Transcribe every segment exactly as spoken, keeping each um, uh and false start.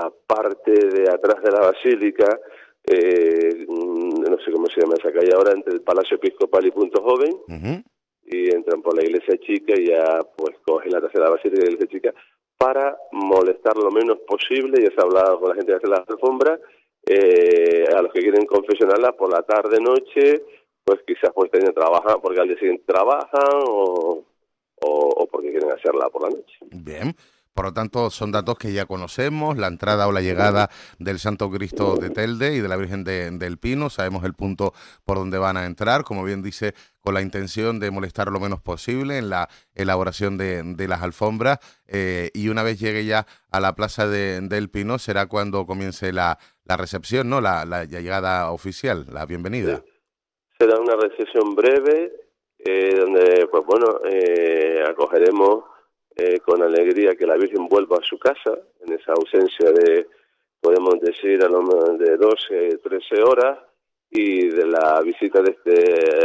la parte de atrás de la basílica, eh, no sé cómo se llama esa calle ahora, entre el Palacio Episcopal y Punto Joven, Uh-huh. y entran por la iglesia chica y ya pues cogen la tercera basílica de la iglesia chica para molestar lo menos posible. Ya se ha hablado con la gente que hace las alfombras, eh, a los que quieren confesionarlas por la tarde, noche, pues quizás pues tienen trabajan porque al día siguiente trabajan o, o, o porque quieren hacerla por la noche. Bien. Por lo tanto, son datos que ya conocemos, la entrada o la llegada del Santo Cristo de Telde y de la Virgen de, del Pino. Sabemos el punto por donde van a entrar, como bien dice, con la intención de molestar lo menos posible en la elaboración de, de las alfombras. Eh, y una vez llegue ya a la Plaza de, del Pino, será cuando comience la, la recepción, ¿no? La, la llegada oficial, la bienvenida. Sí. Será una recepción breve, eh, donde, pues bueno, eh, acogeremos Eh, con alegría que la Virgen vuelva a su casa, en esa ausencia de, podemos decir, a lo mejor de doce, trece horas, y de la visita de esta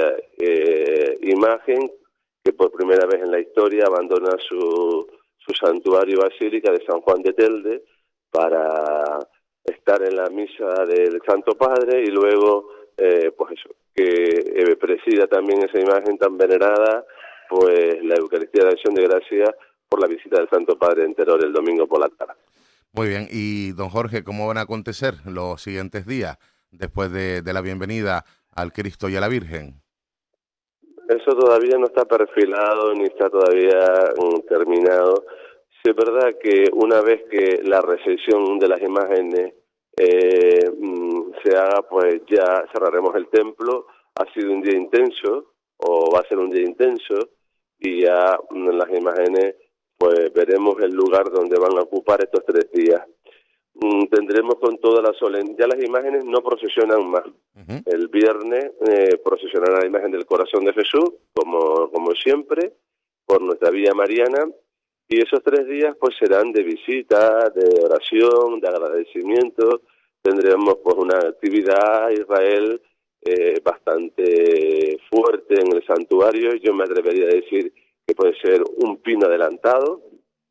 eh, imagen que por primera vez en la historia abandona su, su santuario basílica de San Juan de Telde para estar en la misa del Santo Padre y luego, eh, pues eso, que eh, presida también esa imagen tan venerada, pues la Eucaristía de Acción de Gracia por la visita del Santo Padre en Teror el domingo por la tarde. Muy bien, y don Jorge, ¿cómo van a acontecer los siguientes días después de, de la bienvenida al Cristo y a la Virgen? Eso todavía no está perfilado ni está todavía um, terminado. Sí, es verdad que una vez que la recepción de las imágenes eh, um, se haga, pues ya cerraremos el templo. Ha sido un día intenso, o va a ser un día intenso, y ya um, las imágenes, pues veremos el lugar donde van a ocupar estos tres días. Mm, tendremos con toda la solemnidad, ya las imágenes no procesionan más. Uh-huh. El viernes eh, procesionará la imagen del Corazón de Jesús, como, como siempre, por nuestra Vía Mariana, y esos tres días pues serán de visita, de oración, de agradecimiento. Tendremos pues una actividad a Israel eh, bastante fuerte en el santuario. Yo me atrevería a decir que puede ser un pino adelantado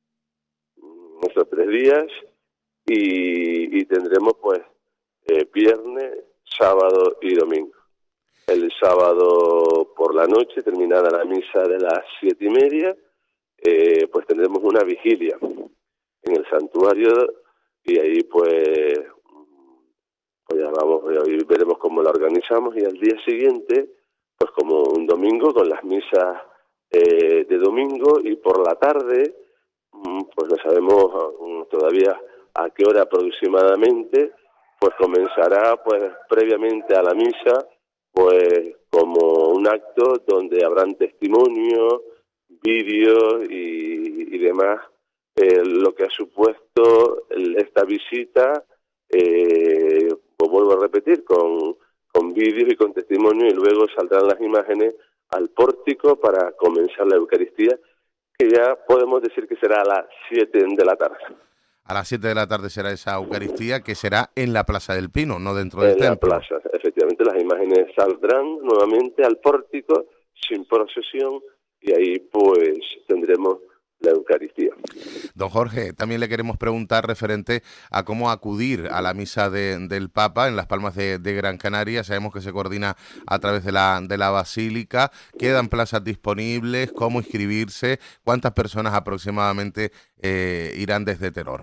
esos tres días, y, y tendremos pues eh, viernes, sábado y domingo. El sábado por la noche, terminada la misa de las siete y media, eh, pues tendremos una vigilia en el santuario, y ahí pues, pues ya vamos, hoy veremos cómo la organizamos, y al día siguiente, pues como un domingo con las misas Eh, de domingo, y por la tarde, pues no sabemos todavía a qué hora aproximadamente, pues comenzará pues previamente a la misa, pues como un acto donde habrán testimonios, vídeos y, y demás, eh, lo que ha supuesto esta visita, eh, pues vuelvo a repetir, con, con vídeos y con testimonios, y luego saldrán las imágenes al pórtico para comenzar la Eucaristía, que ya podemos decir que será a las siete de la tarde. A las siete de la tarde será esa Eucaristía, que será en la Plaza del Pino, no dentro del en templo. En la plaza, efectivamente, las imágenes saldrán nuevamente al pórtico, sin procesión, y ahí pues tendremos la Eucaristía. Don Jorge, también le queremos preguntar referente a cómo acudir a la misa de, del Papa en Las Palmas de, de Gran Canaria. Sabemos que se coordina a través de la, de la Basílica. ¿Quedan plazas disponibles? ¿Cómo inscribirse? ¿Cuántas personas aproximadamente eh, irán desde Teror?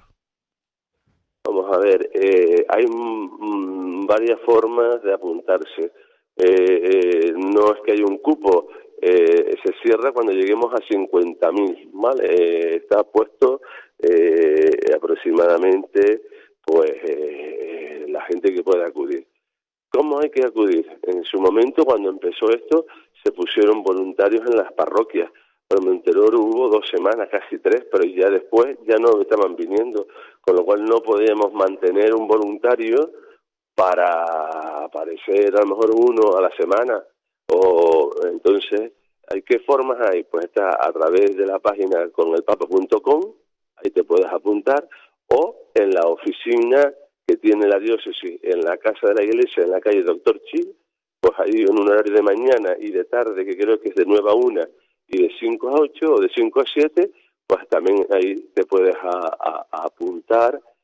Vamos a ver, eh, hay mm, varias formas de apuntarse. Eh, eh, no es que haya un cupo. Eh, se cierra cuando lleguemos a cincuenta mil, ¿vale? Eh, está puesto eh, aproximadamente pues eh, la gente que puede acudir. ¿Cómo hay que acudir? En su momento, cuando empezó esto, se pusieron voluntarios en las parroquias. Bueno, en Teror hubo dos semanas, casi tres, pero ya después ya no estaban viniendo, con lo cual no podíamos mantener un voluntario para aparecer a lo mejor uno a la semana. O entonces, ¿hay qué formas hay? Pues está a través de la página con el papa punto com, ahí te puedes apuntar, o en la oficina que tiene la diócesis en la Casa de la Iglesia, en la calle Doctor Chil, pues ahí en un horario de mañana y de tarde, que creo que es de nueve a una y de cinco a ocho o de cinco a siete, pues también ahí te puedes a, a, a apuntar